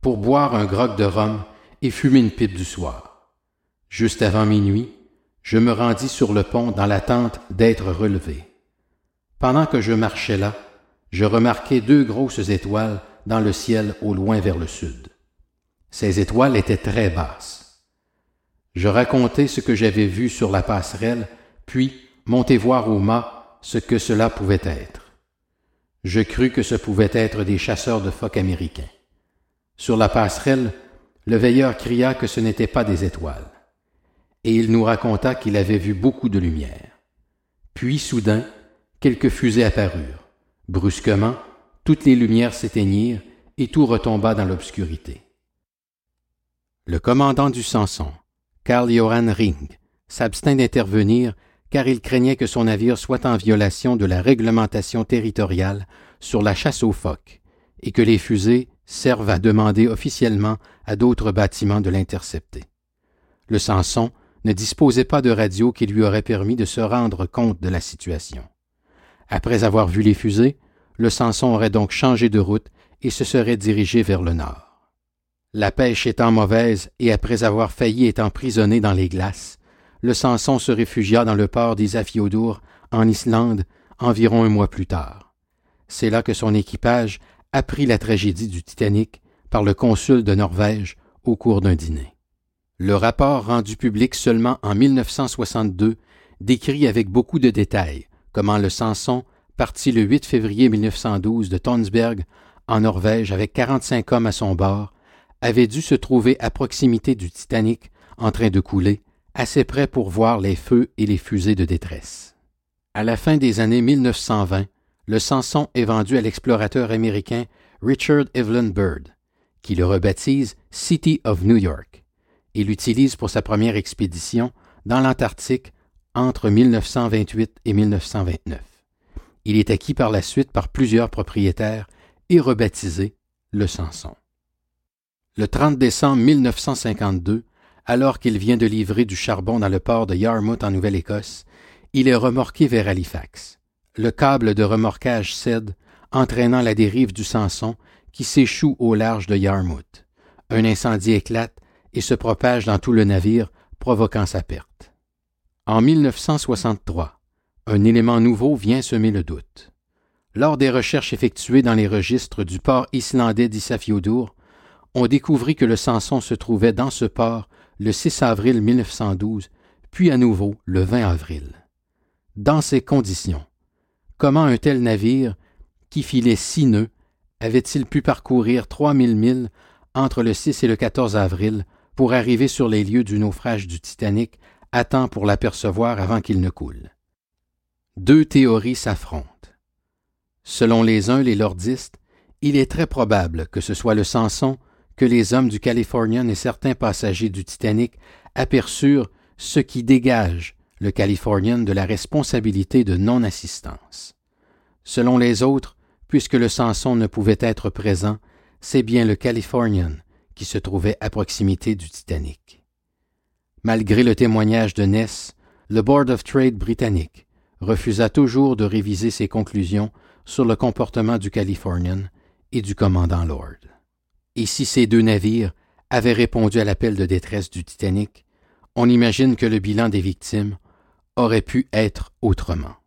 pour boire un grog de rhum et fumer une pipe du soir. Juste avant minuit, je me rendis sur le pont dans l'attente d'être relevé. Pendant que je marchais là, je remarquai 2 grosses étoiles dans le ciel au loin vers le sud. Ces étoiles étaient très basses. Je racontai ce que j'avais vu sur la passerelle, puis montai voir au mât ce que cela pouvait être. Je crus que ce pouvait être des chasseurs de phoques américains. Sur la passerelle, le veilleur cria que ce n'était pas des étoiles, et il nous raconta qu'il avait vu beaucoup de lumière. Puis, soudain, quelques fusées apparurent. Brusquement, toutes les lumières s'éteignirent et tout retomba dans l'obscurité. Le commandant du Samson, Karl-Johann Ring, s'abstint d'intervenir car il craignait que son navire soit en violation de la réglementation territoriale sur la chasse aux phoques et que les fusées servent à demander officiellement à d'autres bâtiments de l'intercepter. Le Samson ne disposait pas de radio qui lui aurait permis de se rendre compte de la situation. Après avoir vu les fusées, le Samson aurait donc changé de route et se serait dirigé vers le nord. La pêche étant mauvaise et après avoir failli être emprisonné dans les glaces, le Samson se réfugia dans le port d'Isafjordur, en Islande, environ 1 mois plus tard. C'est là que son équipage apprit la tragédie du Titanic par le consul de Norvège au cours d'un dîner. Le rapport rendu public seulement en 1962 décrit avec beaucoup de détails comment le Samson, parti le 8 février 1912 de Tønsberg, en Norvège, avec 45 hommes à son bord, avait dû se trouver à proximité du Titanic en train de couler, assez près pour voir les feux et les fusées de détresse. À la fin des années 1920, le Samson est vendu à l'explorateur américain Richard Evelyn Byrd, qui le rebaptise City of New York, et l'utilise pour sa première expédition dans l'Antarctique entre 1928 et 1929. Il est acquis par la suite par plusieurs propriétaires et rebaptisé le Samson. Le 30 décembre 1952, alors qu'il vient de livrer du charbon dans le port de Yarmouth en Nouvelle-Écosse, il est remorqué vers Halifax. Le câble de remorquage cède, entraînant la dérive du Samson qui s'échoue au large de Yarmouth. Un incendie éclate et se propage dans tout le navire, provoquant sa perte. En 1963, un élément nouveau vient semer le doute. Lors des recherches effectuées dans les registres du port islandais d'Isafjordur, on découvrit que le Samson se trouvait dans ce port le 6 avril 1912, puis à nouveau le 20 avril. Dans ces conditions, comment un tel navire, qui filait 6 nœuds, avait-il pu parcourir 3000 milles entre le 6 et le 14 avril pour arriver sur les lieux du naufrage du Titanic à temps pour l'apercevoir avant qu'il ne coule? 2 théories s'affrontent. Selon les uns, les lordistes, il est très probable que ce soit le Samson que les hommes du Californian et certains passagers du Titanic aperçurent, ce qui dégage le Californian de la responsabilité de non-assistance. Selon les autres, puisque le Samson ne pouvait être présent, c'est bien le Californian qui se trouvait à proximité du Titanic. Malgré le témoignage de Ness, le Board of Trade britannique refusa toujours de réviser ses conclusions sur le comportement du Californian et du commandant Lord. Et si ces 2 navires avaient répondu à l'appel de détresse du Titanic, on imagine que le bilan des victimes aurait pu être autrement.